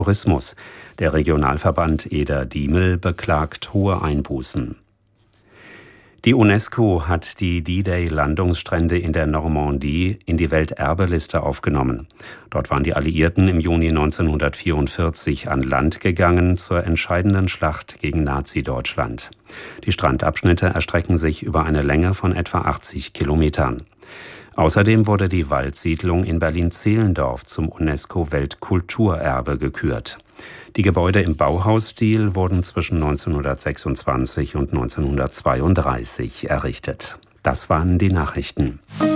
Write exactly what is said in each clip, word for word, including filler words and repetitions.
Tourismus. Der Regionalverband Eder-Diemel beklagt hohe Einbußen. Die UNESCO hat die D-Day-Landungsstrände in der Normandie in die Welterbeliste aufgenommen. Dort waren die Alliierten im Juni neunzehnhundertvierundvierzig an Land gegangen zur entscheidenden Schlacht gegen Nazi-Deutschland. Die Strandabschnitte erstrecken sich über eine Länge von etwa achtzig Kilometern. Außerdem wurde die Waldsiedlung in Berlin-Zehlendorf zum UNESCO-Weltkulturerbe gekürt. Die Gebäude im Bauhausstil wurden zwischen neunzehnhundertsechsundzwanzig und neunzehnhundertzweiunddreißig errichtet. Das waren die Nachrichten.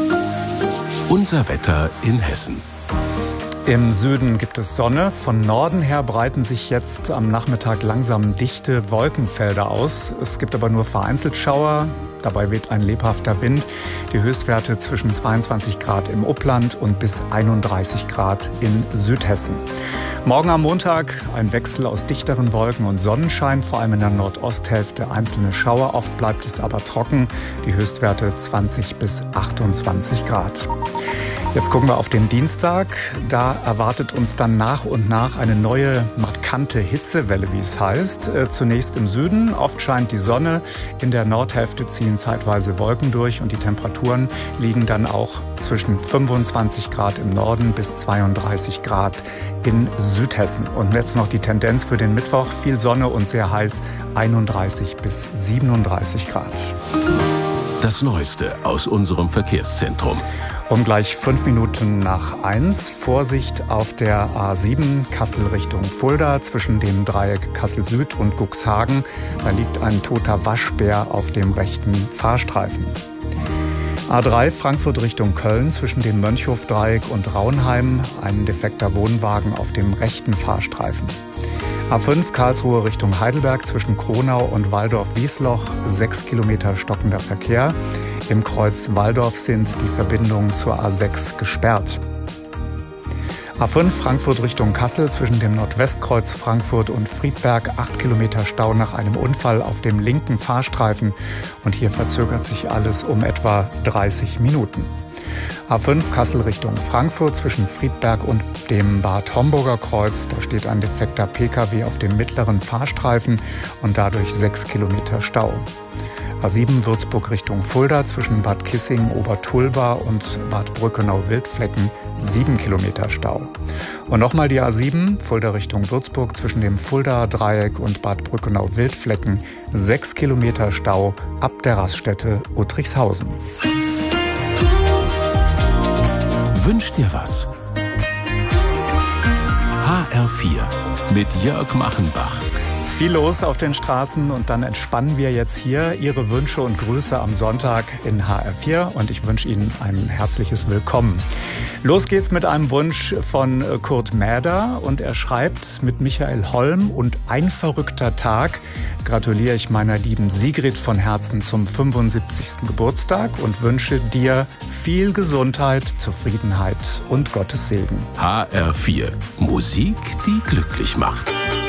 Unser Wetter in Hessen. Im Süden gibt es Sonne. Von Norden her breiten sich jetzt am Nachmittag langsam dichte Wolkenfelder aus. Es gibt aber nur vereinzelt Schauer. Dabei weht ein lebhafter Wind. Die Höchstwerte zwischen zweiundzwanzig Grad im Upland und bis einunddreißig Grad in Südhessen. Morgen am Montag ein Wechsel aus dichteren Wolken und Sonnenschein, vor allem in der Nordosthälfte einzelne Schauer. Oft bleibt es aber trocken. Die Höchstwerte zwanzig bis achtundzwanzig Grad. Jetzt gucken wir auf den Dienstag. Da erwartet uns dann nach und nach eine neue, markante Hitzewelle, wie es heißt. Zunächst im Süden. Oft scheint die Sonne. In der Nordhälfte ziehen zeitweise Wolken durch und die Temperaturen liegen dann auch zwischen fünfundzwanzig Grad im Norden bis zweiunddreißig Grad in Südhessen. Und jetzt noch die Tendenz für den Mittwoch. Viel Sonne und sehr heiß. einunddreißig bis siebenunddreißig Grad. Das Neueste aus unserem Verkehrszentrum. Um gleich fünf Minuten nach eins. Vorsicht auf der A sieben Kassel Richtung Fulda zwischen dem Dreieck Kassel Süd und Cuxhagen. Da liegt ein toter Waschbär auf dem rechten Fahrstreifen. A drei Frankfurt Richtung Köln zwischen dem Mönchhof-Dreieck und Raunheim. Ein defekter Wohnwagen auf dem rechten Fahrstreifen. A fünf Karlsruhe Richtung Heidelberg zwischen Kronau und Walldorf-Wiesloch. Sechs Kilometer stockender Verkehr. Im Kreuz Walldorf sind die Verbindungen zur A sechs gesperrt. A fünf Frankfurt Richtung Kassel zwischen dem Nordwestkreuz Frankfurt und Friedberg. Acht Kilometer Stau nach einem Unfall auf dem linken Fahrstreifen. Und hier verzögert sich alles um etwa dreißig Minuten. A fünf Kassel Richtung Frankfurt zwischen Friedberg und dem Bad Homburger Kreuz. Da steht ein defekter Pkw auf dem mittleren Fahrstreifen und dadurch sechs Kilometer Stau. A sieben Würzburg Richtung Fulda zwischen Bad Kissing, Obertulba und Bad Brückenau-Wildflecken sieben Kilometer Stau. Und nochmal die A sieben Fulda Richtung Würzburg zwischen dem Fulda-Dreieck und Bad Brückenau-Wildflecken sechs Kilometer Stau ab der Raststätte Uttrichshausen. Wünsch dir was. H R vier mit Jörg Machenbach. Viel los auf den Straßen und dann entspannen wir jetzt hier. Ihre Wünsche und Grüße am Sonntag in H R vier und ich wünsche Ihnen ein herzliches Willkommen. Los geht's mit einem Wunsch von Kurt Mäder und er schreibt: Mit Michael Holm und Ein verrückter Tag gratuliere ich meiner lieben Sigrid von Herzen zum fünfundsiebzigsten Geburtstag und wünsche dir viel Gesundheit, Zufriedenheit und Gottes Segen. H R vier. Musik, die glücklich macht.